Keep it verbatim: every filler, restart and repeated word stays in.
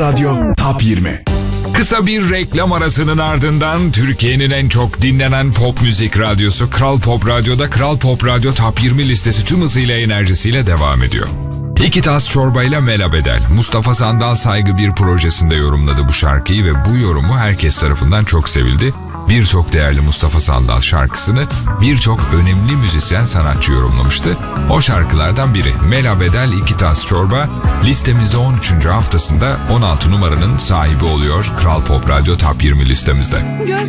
Radyo Top yirmi. Kısa bir reklam arasının ardından Türkiye'nin en çok dinlenen pop müzik radyosu Kral Pop Radyo'da Kral Pop Radyo Top yirmi listesi tüm hızıyla enerjisiyle devam ediyor. İki tas çorbayla Mela Bedel, Mustafa Sandal Saygı bir projesinde yorumladı bu şarkıyı ve bu yorumu herkes tarafından çok sevildi. Birçok değerli Mustafa Sandal şarkısını birçok önemli müzisyen sanatçı yorumlamıştı. O şarkılardan biri Mela Bedel İki Tas Çorba listemizde on üçüncü haftasında on altı numaranın sahibi oluyor Kral Pop Radyo Top yirmi listemizde.